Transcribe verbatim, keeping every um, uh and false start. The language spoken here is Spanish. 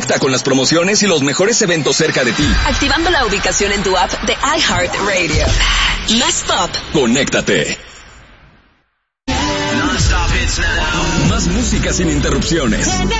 Conecta con las promociones y los mejores eventos cerca de ti. Activando la ubicación en tu app de iHeartRadio. Más pop. Conéctate. Más música sin interrupciones.